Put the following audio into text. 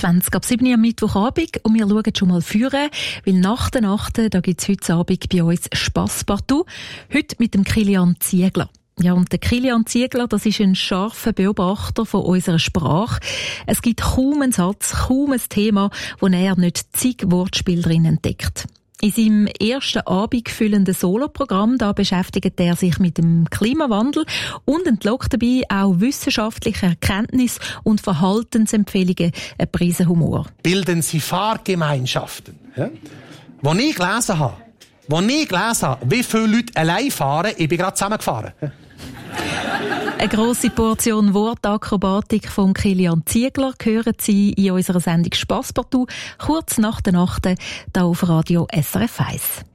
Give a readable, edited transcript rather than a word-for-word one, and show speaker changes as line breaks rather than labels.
20 ab 7 Uhr am Mittwochabend und wir schauen schon mal führen, weil nach der Nacht, da gibt's heute Abend bei uns Spass partout. Heute mit dem Kilian Ziegler. Ja, und der Kilian Ziegler, das ist ein scharfer Beobachter von unserer Sprache. Es gibt kaum einen Satz, kaum ein Thema, wo er nicht zig Wortspiele drin entdeckt. In seinem ersten abendfüllenden Soloprogramm da beschäftigt er sich mit dem Klimawandel und entlockt dabei auch wissenschaftliche Erkenntnisse und Verhaltensempfehlungen, eine Prise Humor.
Bilden Sie Fahrgemeinschaften. Ja? Wo ich gelesen habe, wie viele Leute allein fahren, ich bin gerade zusammengefahren.
Eine grosse Portion Wortakrobatik von Kilian Ziegler hören Sie in unserer Sendung Spass partout, kurz nach der Nacht, hier auf Radio SRF 1.